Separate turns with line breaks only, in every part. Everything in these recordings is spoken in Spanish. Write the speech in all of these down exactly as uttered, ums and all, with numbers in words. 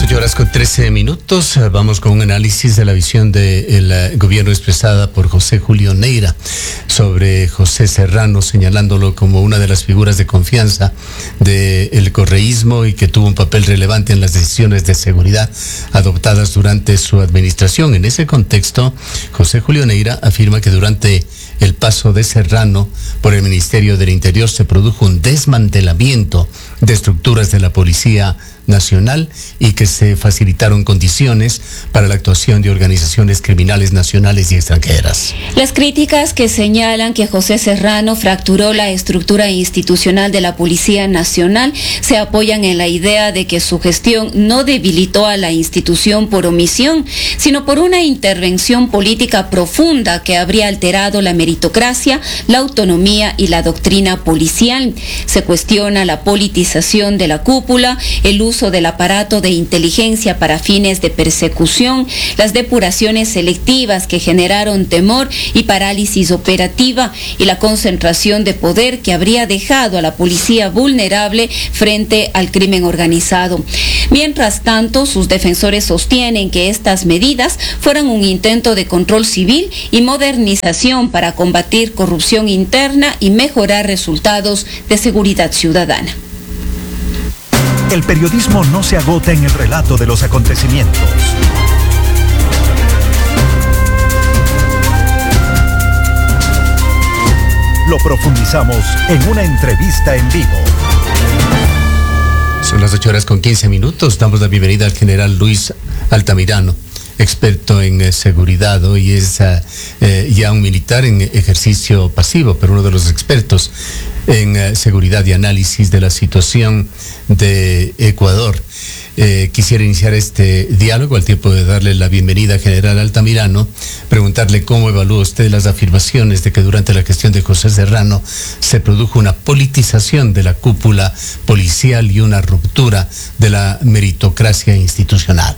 ocho horas con trece minutos. Vamos con un análisis de la visión del de gobierno expresada por José Julio Neira sobre José Serrano, señalándolo como una de las figuras de confianza del correísmo y que tuvo un papel relevante en las decisiones de seguridad adoptadas durante su administración. En ese contexto, José Julio Neira afirma que durante el paso de Serrano por el Ministerio del Interior se produjo un desmantelamiento de estructuras de la Policía Nacional y que se facilitaron condiciones para la actuación de organizaciones criminales nacionales y extranjeras.
Las críticas que señalan que José Serrano fracturó la estructura institucional de la Policía Nacional se apoyan en la idea de que su gestión no debilitó a la institución por omisión, sino por una intervención política profunda que habría alterado la meritocracia, la autonomía y la doctrina policial. Se cuestiona la politización de la cúpula, el uso del aparato de inteligencia para fines de persecución, las depuraciones selectivas que generaron temor y parálisis operativa y la concentración de poder que habría dejado a la policía vulnerable frente al crimen organizado. Mientras tanto, sus defensores sostienen que estas medidas fueron un intento de control civil y modernización para combatir corrupción interna y mejorar resultados de seguridad ciudadana.
El periodismo no se agota en el relato de los acontecimientos. Lo profundizamos en una entrevista en vivo.
Son las ocho horas con quince minutos. Damos la bienvenida al general Luis Altamirano, experto en eh, seguridad. Hoy es uh, eh, ya un militar en ejercicio pasivo, pero uno de los expertos en uh, seguridad y análisis de la situación de Ecuador. Eh, quisiera iniciar este diálogo al tiempo de darle la bienvenida al general Altamirano, preguntarle cómo evalúa usted las afirmaciones de que durante la gestión de José Serrano se produjo una politización de la cúpula policial y una ruptura de la meritocracia institucional.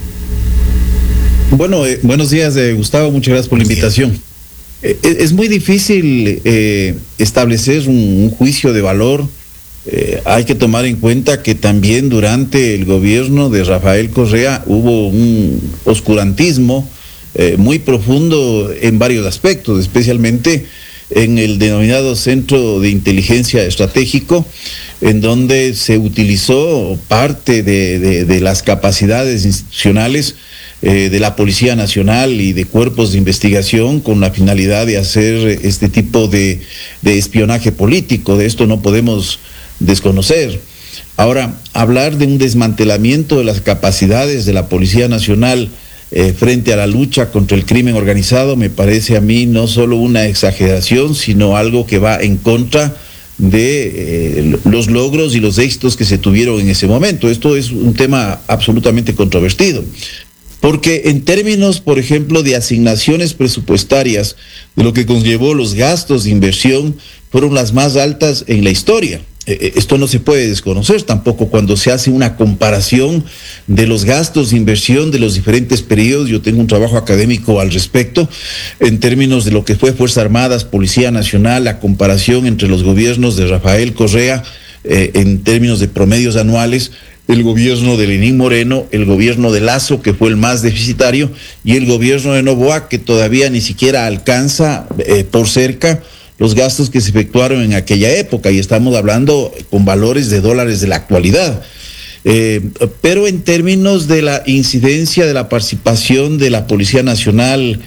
Bueno, eh, buenos días, eh, Gustavo, muchas gracias por la invitación. Eh, es muy difícil eh, establecer un, un juicio de valor. Eh, hay que tomar en cuenta que también durante el gobierno de Rafael Correa hubo un oscurantismo eh, muy profundo en varios aspectos, especialmente en el denominado Centro de Inteligencia Estratégico, en donde se utilizó parte de, de, de las capacidades institucionales eh, de la Policía Nacional y de cuerpos de investigación con la finalidad de hacer este tipo de, de espionaje político. De esto no podemos desconocer. Ahora, hablar de un desmantelamiento de las capacidades de la Policía Nacional eh, frente a la lucha contra el crimen organizado me parece a mí no solo una exageración, sino algo que va en contra de eh, los logros y los éxitos que se tuvieron en ese momento. Esto es un tema absolutamente controvertido, porque en términos, por ejemplo, de asignaciones presupuestarias, de lo que conllevó los gastos de inversión, fueron las más altas en la historia. Esto no se puede desconocer tampoco cuando se hace una comparación de los gastos de inversión de los diferentes periodos. Yo tengo un trabajo académico al respecto en términos de lo que fue Fuerzas Armadas, Policía Nacional, la comparación entre los gobiernos de Rafael Correa eh, en términos de promedios anuales, el gobierno de Lenín Moreno, el gobierno de Lazo, que fue el más deficitario, y el gobierno de Noboa, que todavía ni siquiera alcanza eh, por cerca los gastos que se efectuaron en aquella época, y estamos hablando con valores de dólares de la actualidad. Eh, pero en términos de la incidencia de la participación de la Policía Nacional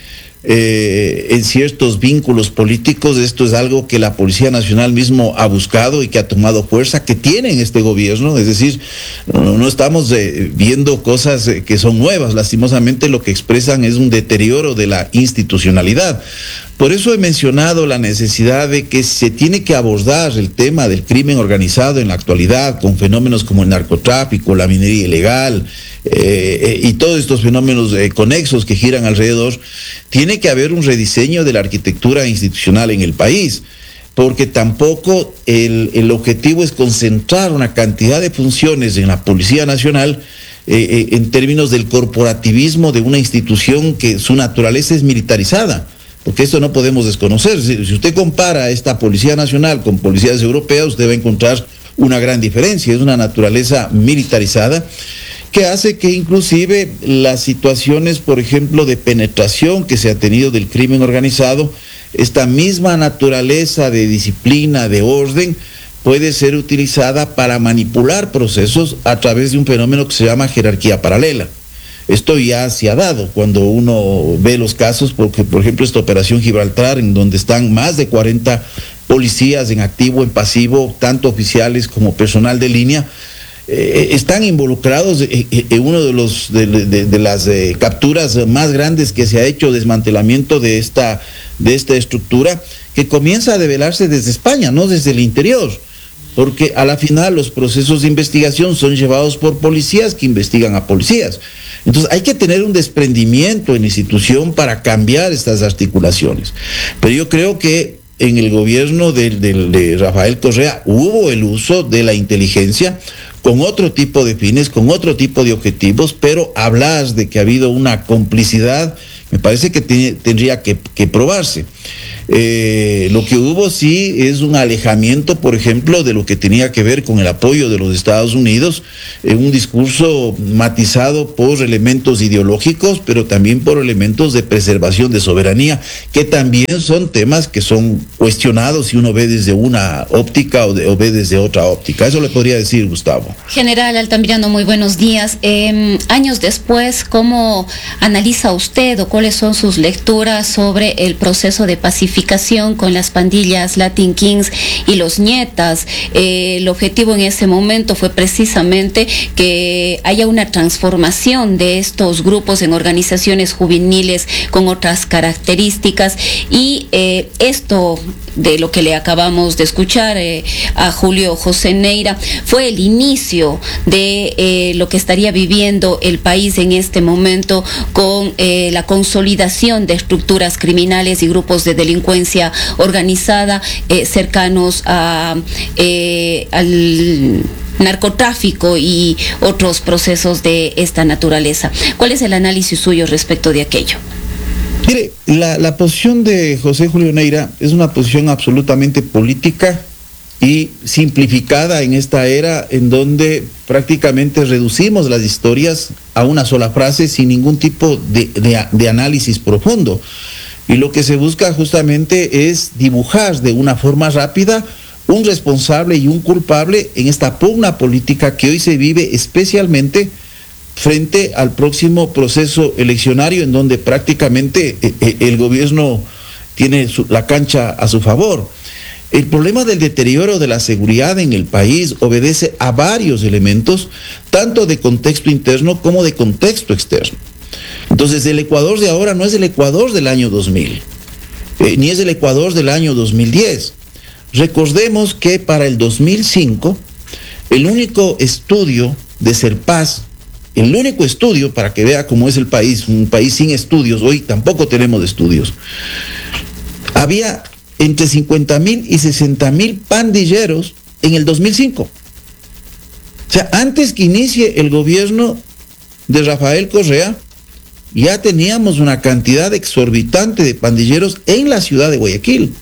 eh, en ciertos vínculos políticos, esto es algo que la Policía Nacional mismo ha buscado y que ha tomado fuerza, que tiene en este gobierno. Es decir, no, no estamos eh, viendo cosas eh, que son nuevas. Lastimosamente lo que expresan es un deterioro de la institucionalidad. Por eso he mencionado la necesidad de que se tiene que abordar el tema del crimen organizado en la actualidad, con fenómenos como el narcotráfico, la minería ilegal eh, y todos estos fenómenos eh, conexos que giran alrededor. Tiene que haber un rediseño de la arquitectura institucional en el país, porque tampoco el, el objetivo es concentrar una cantidad de funciones en la Policía Nacional eh, eh, en términos del corporativismo de una institución que su naturaleza es militarizada. Porque esto no podemos desconocer. Si, si usted compara esta Policía Nacional con policías europeas, usted va a encontrar una gran diferencia. Es una naturaleza militarizada que hace que inclusive las situaciones, por ejemplo, de penetración que se ha tenido del crimen organizado, esta misma naturaleza de disciplina, de orden, puede ser utilizada para manipular procesos a través de un fenómeno que se llama jerarquía paralela. Esto ya se ha dado cuando uno ve los casos, porque por ejemplo esta operación Gibraltar, en donde están más de cuarenta policías en activo, en pasivo, tanto oficiales como personal de línea, eh, están involucrados en, en uno de los de, de, de las eh, capturas más grandes que se ha hecho, desmantelamiento de esta, de esta estructura, que comienza a develarse desde España, no desde el interior. Porque a la final los procesos de investigación son llevados por policías que investigan a policías. Entonces hay que tener un desprendimiento en la institución para cambiar estas articulaciones. Pero yo creo que en el gobierno de, de, de Rafael Correa hubo el uso de la inteligencia con otro tipo de fines, con otro tipo de objetivos, pero hablas de que ha habido una complicidad, me parece que tiene, tendría que, que probarse. Eh, lo que hubo sí es un alejamiento, por ejemplo, de lo que tenía que ver con el apoyo de los Estados Unidos, en un discurso matizado por elementos ideológicos, pero también por elementos de preservación de soberanía, que también son temas que son cuestionados si uno ve desde una óptica o, de, o ve desde otra óptica. Eso le podría decir, Gustavo.
General Altamirano, muy buenos días. Eh, años después, ¿cómo analiza usted o cuáles son sus lecturas sobre el proceso de pacificación con las pandillas Latin Kings y los Nietas? Eh, el objetivo en ese momento fue precisamente que haya una transformación de estos grupos en organizaciones juveniles con otras características, y eh, esto de lo que le acabamos de escuchar eh, a Julio José Neira fue el inicio de eh, lo que estaría viviendo el país en este momento, con eh, la consolidación de estructuras criminales y grupos de delincuencia organizada eh, cercanos a, eh, al narcotráfico y otros procesos de esta naturaleza. ¿Cuál es el análisis suyo respecto de aquello?
Mire, la, la posición de José Julio Neira es una posición absolutamente política y simplificada en esta era, en donde prácticamente reducimos las historias a una sola frase sin ningún tipo de, de, de análisis profundo. Y lo que se busca justamente es dibujar de una forma rápida un responsable y un culpable en esta pugna política que hoy se vive, especialmente frente al próximo proceso eleccionario, en donde prácticamente eh, el gobierno tiene su, la cancha a su favor. El problema del deterioro de la seguridad en el país obedece a varios elementos, tanto de contexto interno como de contexto externo. Entonces, el Ecuador de ahora no es el Ecuador del año dos mil, eh, ni es el Ecuador del año dos mil diez. Recordemos que para el dos mil cinco, el único estudio de Serpaz, el único estudio, para que vea cómo es el país, un país sin estudios, hoy tampoco tenemos estudios, había entre cincuenta mil y sesenta mil pandilleros en el dos mil cinco. O sea, antes que inicie el gobierno de Rafael Correa, ya teníamos una cantidad exorbitante de pandilleros en la ciudad de Guayaquil.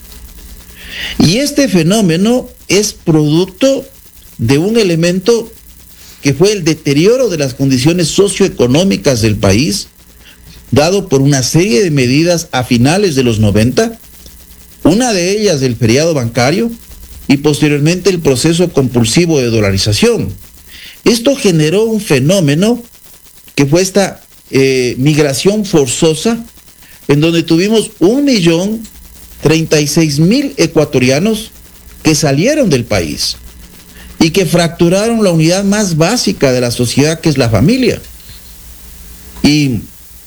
Y este fenómeno es producto de un elemento que fue el deterioro de las condiciones socioeconómicas del país, dado por una serie de medidas a finales de los noventa, una de ellas el feriado bancario y posteriormente el proceso compulsivo de dolarización. Esto generó un fenómeno que fue esta eh, migración forzosa, en donde tuvimos un millón treinta y seis mil ecuatorianos que salieron del país y que fracturaron la unidad más básica de la sociedad, que es la familia. Y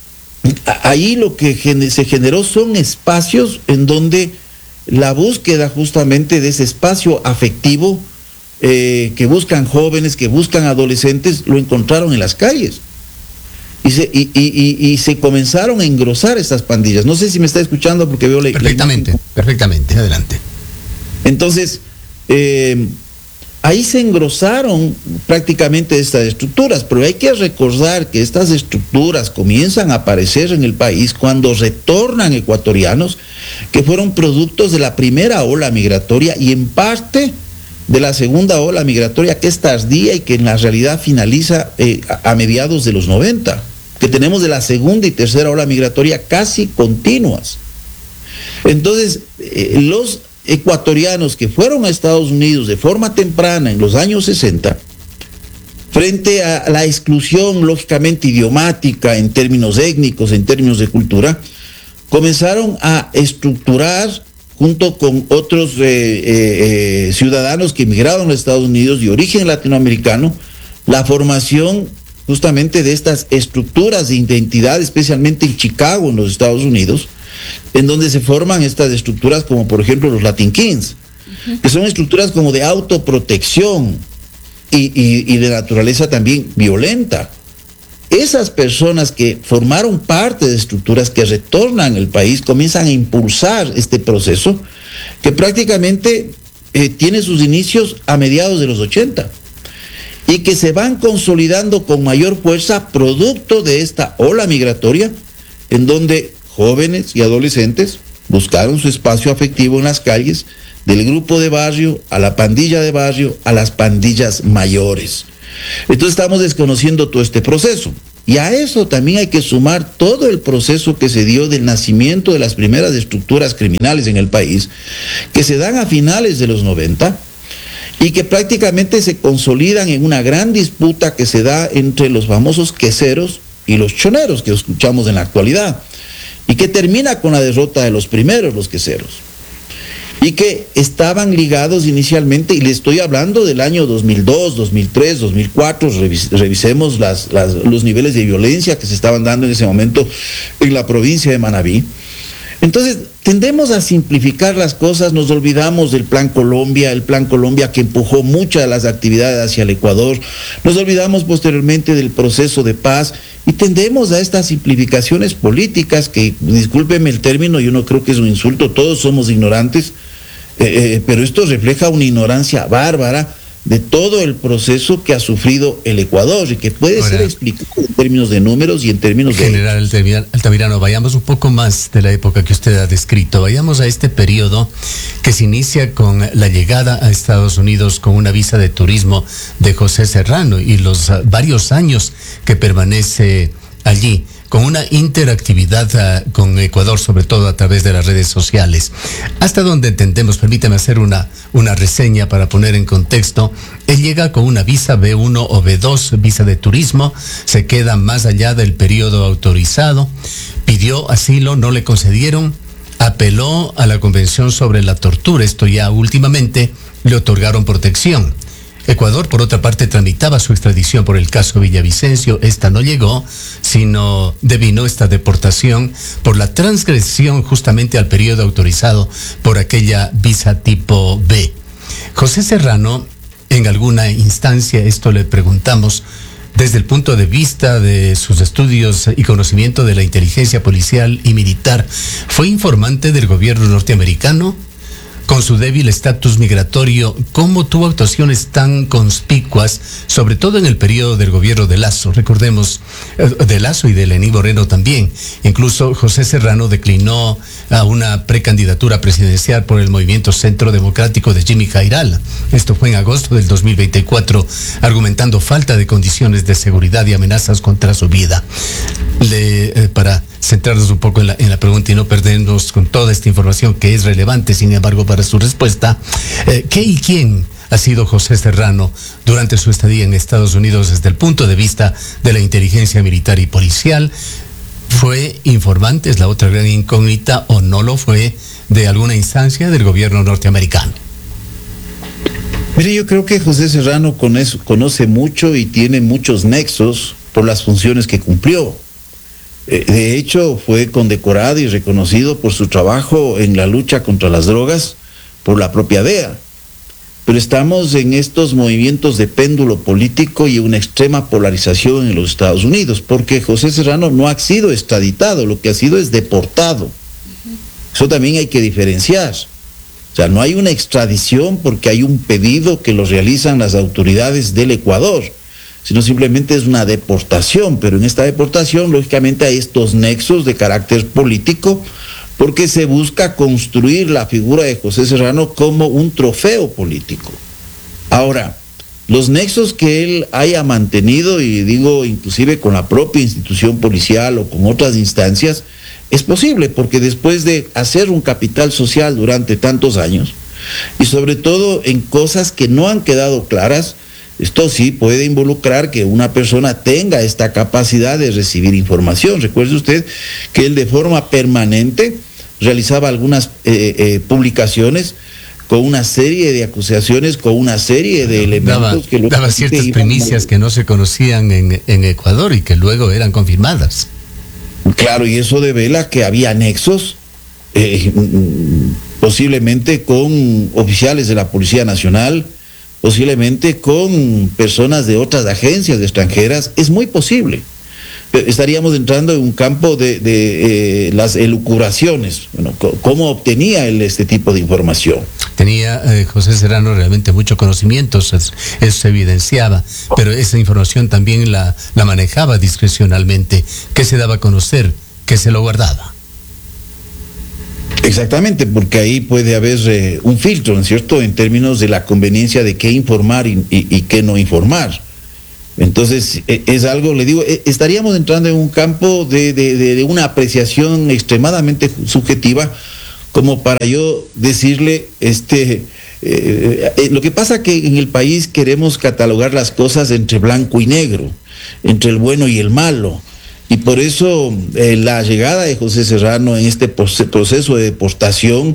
ahí lo que se generó son espacios en donde la búsqueda justamente de ese espacio afectivo eh, que buscan jóvenes, que buscan adolescentes, lo encontraron en las calles. Y se, y, y, y, y se comenzaron a engrosar estas pandillas. No sé si me está escuchando porque veo la...
Perfectamente, la perfectamente, adelante.
Entonces, eh, ahí se engrosaron prácticamente estas estructuras, pero hay que recordar que estas estructuras comienzan a aparecer en el país cuando retornan ecuatorianos que fueron productos de la primera ola migratoria y en parte de la segunda ola migratoria, que es tardía y que en la realidad finaliza eh, a, a mediados de los noventa, que tenemos de la segunda y tercera ola migratoria casi continuas. Entonces, eh, los ecuatorianos que fueron a Estados Unidos de forma temprana en los años sesenta, frente a la exclusión lógicamente idiomática en términos étnicos, en términos de cultura, comenzaron a estructurar junto con otros eh, eh, eh, ciudadanos que emigraron a Estados Unidos de origen latinoamericano, la formación justamente de estas estructuras de identidad, especialmente en Chicago, en los Estados Unidos, en donde se forman estas estructuras como por ejemplo los Latin Kings, uh-huh. que son estructuras como de autoprotección y, y, y de naturaleza también violenta. Esas personas que formaron parte de estructuras que retornan al país comienzan a impulsar este proceso que prácticamente eh, tiene sus inicios a mediados de los ochenta y que se van consolidando con mayor fuerza producto de esta ola migratoria en donde jóvenes y adolescentes buscaron su espacio afectivo en las calles, del grupo de barrio a la pandilla de barrio a las pandillas mayores. Entonces estamos desconociendo todo este proceso. Y a eso también hay que sumar todo el proceso que se dio del nacimiento de las primeras estructuras criminales en el país, que se dan a finales de los noventa y que prácticamente se consolidan en una gran disputa que se da entre los famosos queseros y los choneros que escuchamos en la actualidad, y que termina con la derrota de los primeros, los queseros, y que estaban ligados inicialmente, y le estoy hablando del año dos mil dos, dos mil tres, dos mil cuatro, revis, revisemos las, las, los niveles de violencia que se estaban dando en ese momento en la provincia de Manabí. Entonces, tendemos a simplificar las cosas, nos olvidamos del Plan Colombia, el Plan Colombia que empujó muchas de las actividades hacia el Ecuador, nos olvidamos posteriormente del proceso de paz y tendemos a estas simplificaciones políticas que, discúlpeme el término, yo no creo que es un insulto, todos somos ignorantes, eh, eh, pero esto refleja una ignorancia bárbara de todo el proceso que ha sufrido el Ecuador y que puede Ahora, ser explicado en términos de números y en términos de...
General Altamirano, Altamirano, vayamos un poco más de la época que usted ha descrito, vayamos a este periodo que se inicia con la llegada a Estados Unidos con una visa de turismo de José Serrano y los uh, varios años que permanece allí, con una interactividad uh, con Ecuador, sobre todo a través de las redes sociales. Hasta donde entendemos, permítame hacer una, una reseña para poner en contexto, él llega con una visa B uno o B dos, visa de turismo, se queda más allá del periodo autorizado, pidió asilo, no le concedieron, apeló a la Convención sobre la Tortura, esto ya últimamente le otorgaron protección. Ecuador, por otra parte, tramitaba su extradición por el caso Villavicencio. Esta no llegó, sino devino esta deportación por la transgresión justamente al periodo autorizado por aquella visa tipo B. José Serrano, en alguna instancia, esto le preguntamos, desde el punto de vista de sus estudios y conocimiento de la inteligencia policial y militar, ¿fue informante del gobierno norteamericano? Con su débil estatus migratorio, ¿cómo tuvo actuaciones tan conspicuas, sobre todo en el periodo del gobierno de Lazo? Recordemos, de Lazo y de Lenín Moreno también. Incluso José Serrano declinó a una precandidatura presidencial por el Movimiento Centro Democrático de Jimmy Jairal. Esto fue en agosto del dos mil veinticuatro, argumentando falta de condiciones de seguridad y amenazas contra su vida. Le, eh, para centrarnos un poco en la, en la pregunta y no perdernos con toda esta información que es relevante, sin embargo, para su respuesta, eh, ¿qué y quién ha sido José Serrano durante su estadía en Estados Unidos desde el punto de vista de la inteligencia militar y policial? ¿Fue informante, es la otra gran incógnita, o no lo fue, de alguna instancia del gobierno norteamericano?
Mire, yo creo que José Serrano conoce, conoce mucho y tiene muchos nexos por las funciones que cumplió. De hecho, fue condecorado y reconocido por su trabajo en la lucha contra las drogas por la propia D E A. Pero estamos en estos movimientos de péndulo político y una extrema polarización en los Estados Unidos, porque José Serrano no ha sido extraditado, lo que ha sido es deportado. Eso también hay que diferenciar. O sea, no hay una extradición porque hay un pedido que lo realizan las autoridades del Ecuador, sino simplemente es una deportación, pero en esta deportación lógicamente hay estos nexos de carácter político porque se busca construir la figura de José Serrano como un trofeo político. Ahora, los nexos que él haya mantenido, y digo inclusive con la propia institución policial o con otras instancias, es posible, porque después de hacer un capital social durante tantos años, y sobre todo en cosas que no han quedado claras, esto sí puede involucrar que una persona tenga esta capacidad de recibir información. Recuerde usted que él de forma permanente realizaba algunas eh, eh, publicaciones con una serie de acusaciones, con una serie de elementos
daba,
que... Lo
daba
que
ciertas primicias que no se conocían en, en Ecuador y que luego eran confirmadas.
Claro, y eso devela que había nexos, eh, posiblemente con oficiales de la Policía Nacional, posiblemente con personas de otras agencias extranjeras. Es muy posible. Estaríamos entrando en un campo de, de eh, las elucubraciones. Bueno, ¿cómo obtenía él este tipo de información?
Tenía eh, José Serrano realmente mucho conocimiento, eso, eso se evidenciaba, pero esa información también la, la manejaba discrecionalmente. ¿Qué se daba a conocer? ¿Qué se lo guardaba?
Exactamente, porque ahí puede haber eh, un filtro, ¿no es cierto?, en términos de la conveniencia de qué informar y, y, y qué no informar. Entonces, es algo, le digo, estaríamos entrando en un campo de, de, de una apreciación extremadamente subjetiva, como para yo decirle, este, eh, eh, lo que pasa que en el país queremos catalogar las cosas entre blanco y negro, entre el bueno y el malo, y por eso eh, la llegada de José Serrano en este proceso de deportación,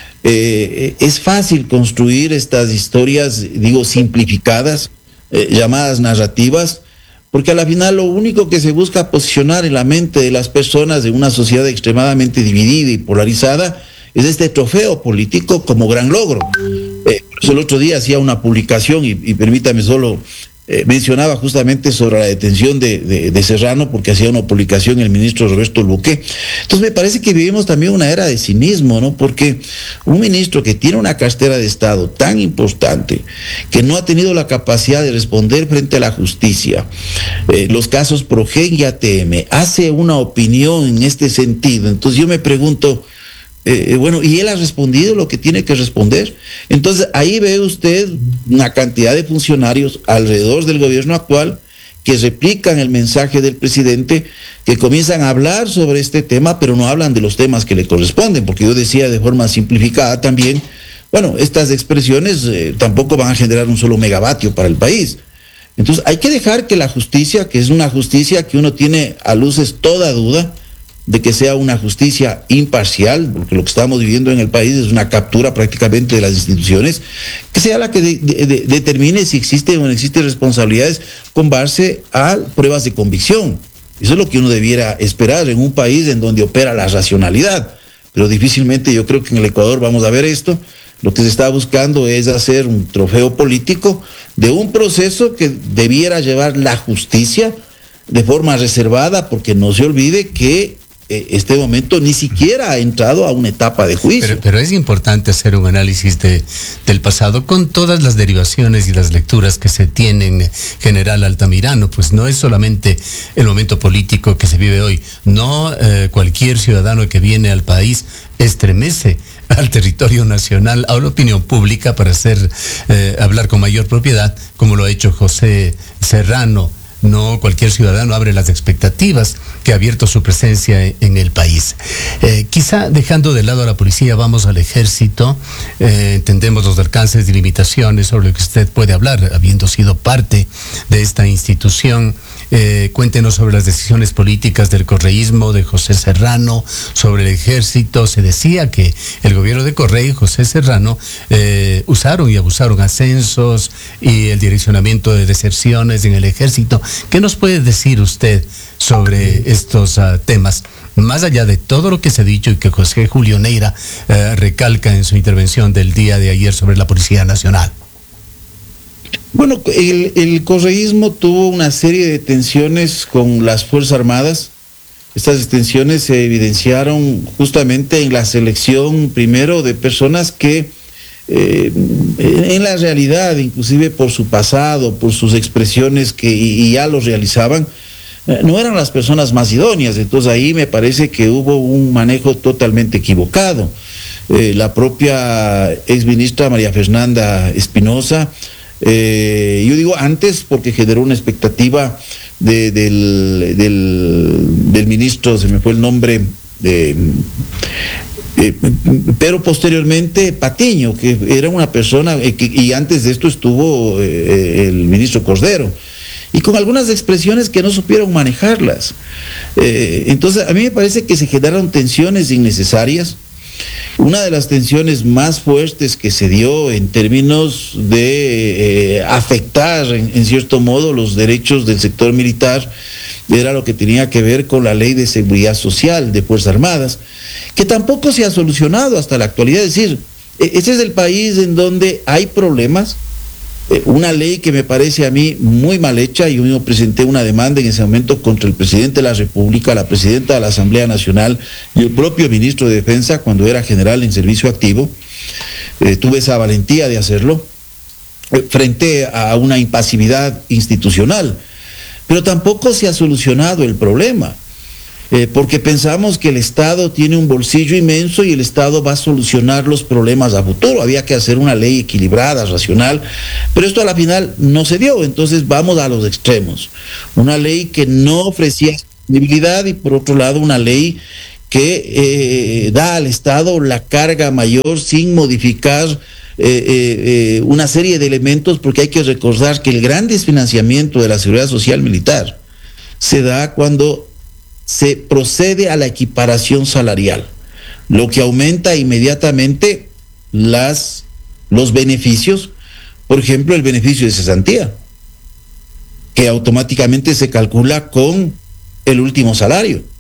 eh, es fácil construir estas historias, digo, simplificadas, Eh, llamadas narrativas, porque a la final lo único que se busca posicionar en la mente de las personas de una sociedad extremadamente dividida y polarizada es este trofeo político como gran logro. Eh, por eso el otro día hacía una publicación y, y permítame solo, eh, mencionaba justamente sobre la detención de, de, de Serrano, porque hacía una publicación el ministro Roberto Luque. Entonces me parece que vivimos también una era de cinismo, ¿no? Porque un ministro que tiene una cartera de Estado tan importante, que no ha tenido la capacidad de responder frente a la justicia, eh, los casos Progen y A T M, hace una opinión en este sentido. Entonces yo me pregunto, Eh, bueno, y él ha respondido lo que tiene que responder. Entonces ahí ve usted una cantidad de funcionarios alrededor del gobierno actual que replican el mensaje del presidente, que comienzan a hablar sobre este tema, pero no hablan de los temas que le corresponden, porque yo decía de forma simplificada también, bueno, estas expresiones eh, tampoco van a generar un solo megavatio para el país. Entonces hay que dejar que la justicia, que es una justicia que uno tiene a luces toda duda de que sea una justicia imparcial, porque lo que estamos viviendo en el país es una captura prácticamente de las instituciones, que sea la que de, de, de, determine si existen o no existen responsabilidades con base a pruebas de convicción. Eso es lo que uno debiera esperar en un país en donde opera la racionalidad, pero difícilmente yo creo que en el Ecuador vamos a ver esto. Lo que se está buscando es hacer un trofeo político de un proceso que debiera llevar la justicia de forma reservada, porque no se olvide que este momento ni siquiera ha entrado a una etapa de juicio.
Pero, pero es importante hacer un análisis de, del pasado con todas las derivaciones y las lecturas que se tienen, general Altamirano, pues no es solamente el momento político que se vive hoy, no eh, cualquier ciudadano que viene al país estremece al territorio nacional, a la opinión pública para hacer, eh, hablar con mayor propiedad, como lo ha hecho José Serrano. No cualquier ciudadano abre las expectativas que ha abierto su presencia en el país. Eh, quizá dejando de lado a la policía, vamos al ejército. Eh, entendemos los alcances y limitaciones sobre lo que usted puede hablar, habiendo sido parte de esta institución. Eh, cuéntenos sobre las decisiones políticas del correísmo de José Serrano, sobre el ejército. Se decía que el gobierno de Correa y José Serrano eh, usaron y abusaron ascensos y el direccionamiento de deserciones en el ejército. ¿Qué nos puede decir usted sobre estos uh, temas? Más allá de todo lo que se ha dicho y que José Julio Neira uh, recalca en su intervención del día de ayer sobre la Policía Nacional.
Bueno, el, el correísmo tuvo una serie de tensiones con las Fuerzas Armadas. Estas tensiones se evidenciaron justamente en la selección, primero, de personas que eh, en la realidad, inclusive por su pasado, por sus expresiones que y, y ya los realizaban, eh, no eran las personas más idóneas. Entonces ahí me parece que hubo un manejo totalmente equivocado. Eh, la propia exministra María Fernanda Espinosa Eh, yo digo antes porque generó una expectativa de, del, del, del ministro, se me fue el nombre, de, eh, pero posteriormente Patiño, que era una persona, eh, que, y antes de esto estuvo eh, el ministro Cordero, y con algunas expresiones que no supieron manejarlas. Eh, entonces, a mí me parece que se generaron tensiones innecesarias. Una de las tensiones más fuertes que se dio en términos de eh, afectar, en, en cierto modo, los derechos del sector militar, era lo que tenía que ver con la Ley de Seguridad Social de Fuerzas Armadas, que tampoco se ha solucionado hasta la actualidad. Es decir, ese es el país en donde hay problemas. Una ley que me parece a mí muy mal hecha. Yo mismo presenté una demanda en ese momento contra el presidente de la República, la presidenta de la Asamblea Nacional y el propio ministro de Defensa cuando era general en servicio activo. Eh, tuve esa valentía de hacerlo eh, frente a una impasividad institucional, pero tampoco se ha solucionado el problema. Eh, porque pensamos que el Estado tiene un bolsillo inmenso y el Estado va a solucionar los problemas a futuro. Había que hacer una ley equilibrada, racional, pero esto a la final no se dio. Entonces vamos a los extremos. Una ley que no ofrecía sostenibilidad y por otro lado una ley que eh, da al Estado la carga mayor sin modificar eh, eh, eh, una serie de elementos, porque hay que recordar que el gran desfinanciamiento de la seguridad social militar se da cuando se procede a la equiparación salarial, lo que aumenta inmediatamente las, los beneficios, por ejemplo, el beneficio de cesantía, que automáticamente se calcula con el último salario.